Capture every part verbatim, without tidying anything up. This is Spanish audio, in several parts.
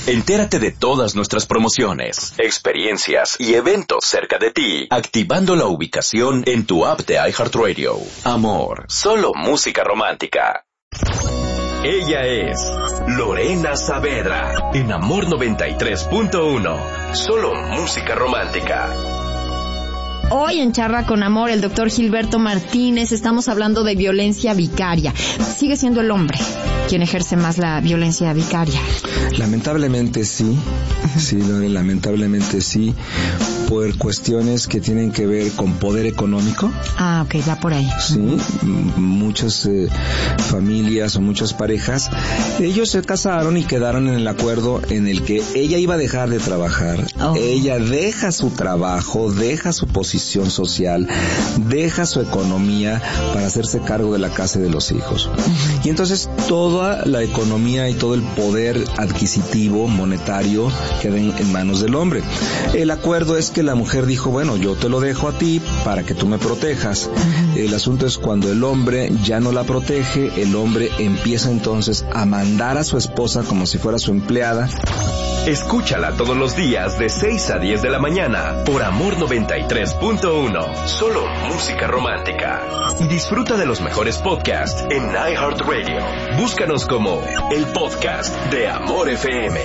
Entérate de todas nuestras promociones, experiencias y eventos cerca de ti, activando la ubicación en tu app de iHeartRadio. Amor, solo música romántica. Ella es Lorena Saavedra, en Amor noventa y tres punto uno. Solo música romántica. Hoy en Charla con Amor, el doctor Gilberto Martínez, estamos hablando de violencia vicaria. Sigue siendo el hombre quien ejerce más la violencia vicaria. Lamentablemente sí, sí, lamentablemente sí, por cuestiones que tienen que ver con poder económico. Ah, ok, va por ahí. Sí, muchas eh, familias o muchas parejas, ellos se casaron y quedaron en el acuerdo en el que ella iba a dejar de trabajar, oh. ella deja su trabajo, deja su posición social, deja su economía para hacerse cargo de la casa y de los hijos. Uh-huh. Y entonces toda la economía y todo el poder adquisitivo, monetario, queda en, en manos del hombre. El acuerdo es que la mujer dijo, bueno, yo te lo dejo a ti para que tú me protejas. Uh-huh. El asunto es cuando el hombre ya no la protege, el hombre empieza entonces a mandar a su esposa como si fuera su empleada. Escúchala todos los días de seis a diez de la mañana por Amor noventa y tres punto uno. Solo música romántica. Y disfruta de los mejores podcasts en iHeartRadio. Búscanos como el podcast de Amor F M.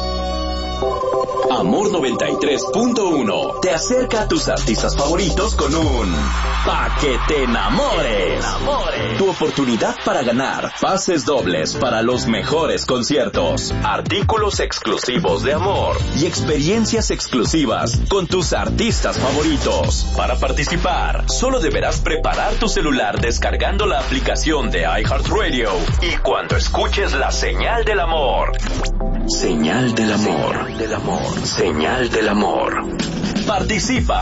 Amor noventa y tres punto uno te acerca a tus artistas favoritos con un Pa' que te enamores. Tu oportunidad para ganar pases dobles para los mejores conciertos, artículos exclusivos de Amor y experiencias exclusivas con tus artistas favoritos. Para participar, solo deberás preparar tu celular descargando la aplicación de iHeartRadio y cuando escuches la señal del amor. Señal del amor, del amor, señal del amor. Participa